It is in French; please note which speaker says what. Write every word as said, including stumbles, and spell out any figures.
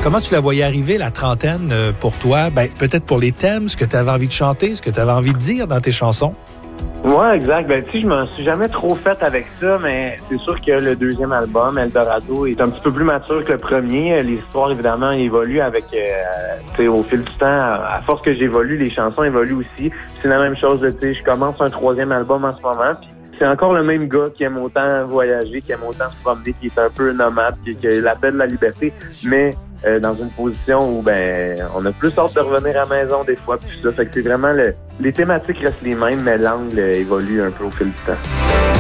Speaker 1: Comment tu la voyais arriver, la trentaine, euh, pour toi? Ben, peut-être pour les thèmes, ce que tu avais envie de chanter, ce que tu avais envie de dire dans tes chansons?
Speaker 2: Ouais, exact. Ben, tu sais, je m'en suis jamais trop fait avec ça, mais c'est sûr que le deuxième album, Eldorado, est un petit peu plus mature que le premier. L'histoire, évidemment, évolue avec, euh, tu sais, au fil du temps. À force que j'évolue, les chansons évoluent aussi. C'est la même chose, tu sais, je commence un troisième album en ce moment, puis c'est encore le même gars qui aime autant voyager, qui aime autant se promener, qui est un peu nomade, qui, qui a l'appel de la liberté, mais euh, dans une position où ben on a plus hâte de revenir à la maison des fois, puis ça. Fait que c'est vraiment le, les thématiques restent les mêmes, mais l'angle évolue un peu au fil du temps.